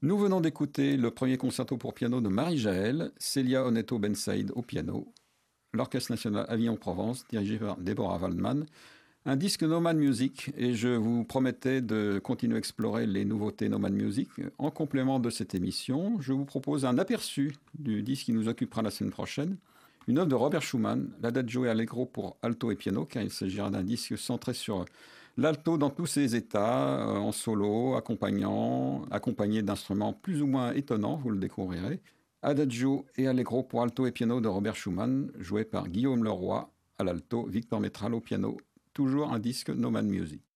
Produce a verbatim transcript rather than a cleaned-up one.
Nous venons d'écouter le premier concerto pour piano de Marie-Jaël, Célia Oneto Ben Saïd au piano, l'Orchestre national Avignon-Provence, dirigé par Deborah Waldman, un disque Nomad Music, et je vous promettais de continuer à explorer les nouveautés Nomad Music. En complément de cette émission, je vous propose un aperçu du disque qui nous occupera la semaine prochaine, une œuvre de Robert Schumann, l'Adagio et Allegro pour alto et piano, car il s'agira d'un disque centré sur l'alto dans tous ses états, euh, en solo, accompagnant, accompagné d'instruments plus ou moins étonnants, vous le découvrirez. Adagio et Allegro pour alto et piano de Robert Schumann, joué par Guillaume Leroy à l'alto, Victor Métral au piano. Toujours un disque Nomad Music.